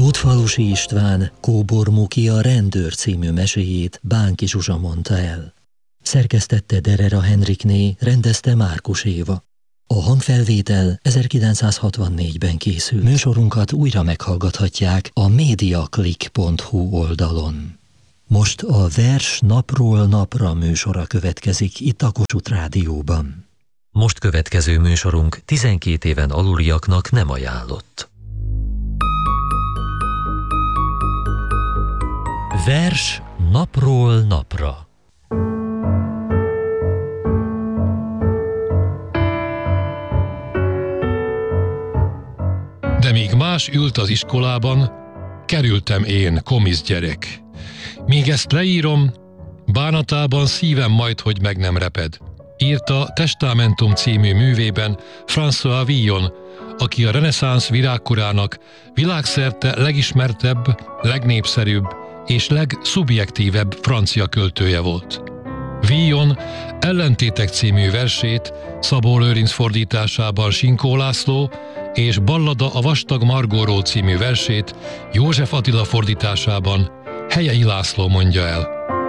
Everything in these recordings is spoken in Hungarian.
Tótfalusi István Kóbor Muki a Rendőr című meséjét Bánki Zsuzsa mondta el. Szerkesztette Derera Henrikné, rendezte Márkus Éva. A hangfelvétel 1964-ben készült. Műsorunkat újra meghallgathatják a mediaclick.hu oldalon. Most a Vers napról napra műsora következik itt a Kossuth Rádióban. Most következő műsorunk 12 éven aluliaknak nem ajánlott. Vers napról napra. De míg más ült az iskolában, kerültem én, komisz gyerek. Míg ezt leírom, bánatában szívem majd, hogy meg nem reped. Írta Testamentum című művében François Villon, aki a reneszánsz virágkorának világszerte legismertebb, legnépszerűbb és legszubjektívebb francia költője volt. Villon Ellentétek című versét Szabó Lőrinc fordításában Sinkó László és Ballada a vastag Margóról című versét József Attila fordításában Helyei László mondja el.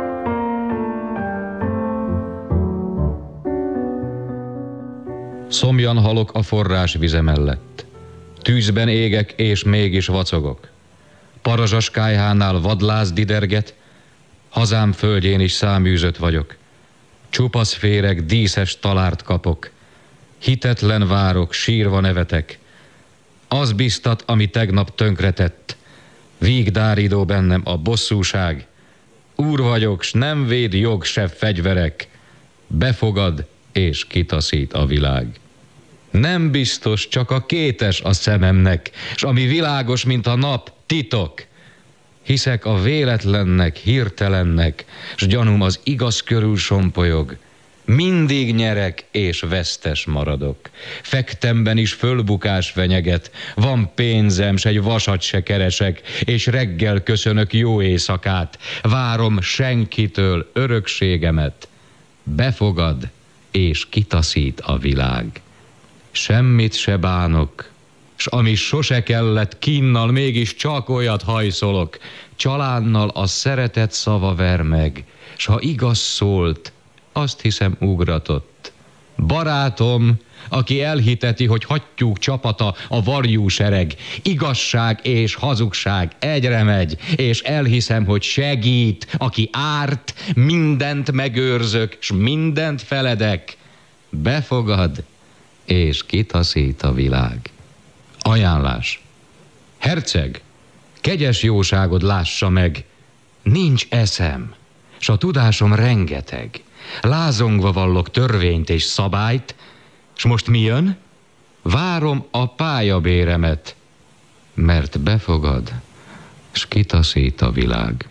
Szomjan halok a forrás vize mellett. Tűzben égek és mégis vacogok. Parazsas kályhánál vadláz diderget, hazám földjén is száműzött vagyok. Csupasz féreg, díszes talárt kapok. Hitetlen várok, sírva nevetek. Az biztat, ami tegnap tönkretett. Vígdáridó bennem a bosszúság. Úr vagyok, s nem véd jog se fegyverek. Befogad és kitaszít a világ. Nem biztos, csak a kétes a szememnek, s ami világos, mint a nap, titok. Hiszek a véletlennek, hirtelennek, s gyanúm az igaz körül sompolyog. Mindig nyerek és vesztes maradok. Fektemben is fölbukás fenyeget, van pénzem, s egy vasat se keresek, és reggel köszönök jó éjszakát, várom senkitől örökségemet. Befogad és kitaszít a világ. Semmit se bánok, s ami sose kellett, kínnal mégis csak olyat hajszolok. Csalánnal a szeretet szava ver meg, s ha igaz szólt, azt hiszem ugratott. Barátom, aki elhiteti, hogy hattyúk csapata a varjú sereg, igazság és hazugság egyre megy, és elhiszem, hogy segít, aki árt, mindent megőrzök, s mindent feledek. Befogad és kitaszít a világ. Ajánlás. Herceg, kegyes jóságod lássa meg, nincs eszem, s a tudásom rengeteg. Lázongva vallok törvényt és szabályt, s most mi jön? Várom a pályabéremet, mert befogad, s kitaszít a világ.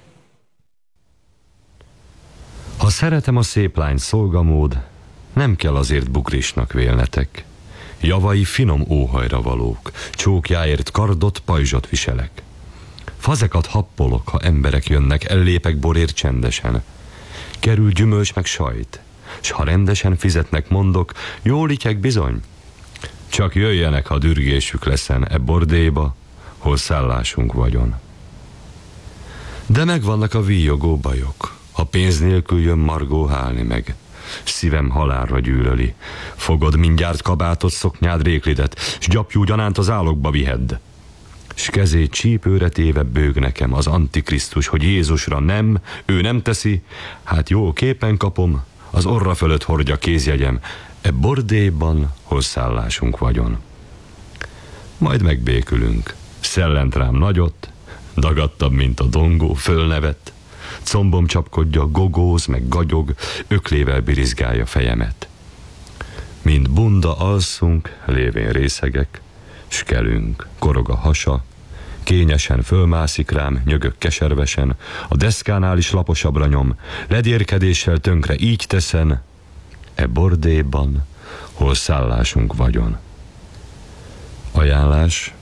Ha szeretem a szép lány szolgamód, nem kell azért bugrisnak vélnetek. Javai finom óhajra valók, csókjáért kardot, pajzsot viselek. Fazekat happolok, ha emberek jönnek, ellépek borért csendesen. Kerül gyümölcs meg sajt, s ha rendesen fizetnek, mondok, jól ityek bizony. Csak jöjjenek, ha dürgésük leszen e bordélyba, hol szállásunk vagyon. De megvannak a víjogó bajok, ha pénz nélkül jön Margó hálni meg. Szívem halálra gyűlöli. Fogod mindjárt kabátot, szoknyád, réklidet, s gyapjú gyanánt az állokba vihedd. S kezét csípőre téve bőg nekem az Antikrisztus, hogy Jézusra nem, ő nem teszi, hát jó képen kapom, az orra fölött hordja kézjegyem, e bordélyban, hol szállásunk vagyon. Majd megbékülünk, szellent rám nagyot, dagadtabb, mint a dongó, fölnevet, combom csapkodja, gogóz, meg gagyog, öklével birizgálja fejemet. Mint bunda alszunk, lévén részegek, s kelünk, korog a hasa, kényesen fölmászik rám, nyögök keservesen, a deszkánál is laposabbra nyom, ledérkedéssel tönkre így teszen, e bordélyban, hol szállásunk vagyon. Ajánlás.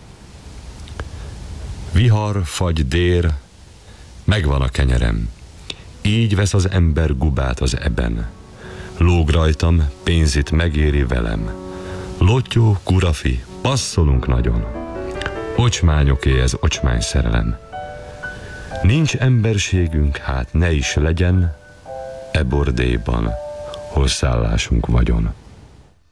Vihar, fagy, dér, megvan a kenyerem. Így vesz az ember gubát az eben. Lóg rajtam, pénzit megéri velem. Lottyó, kurafi, passzolunk nagyon. Ocsmányoké ez ocsmány szerelem. Nincs emberségünk, hát ne is legyen e bordélyban, hol szállásunk vagyon.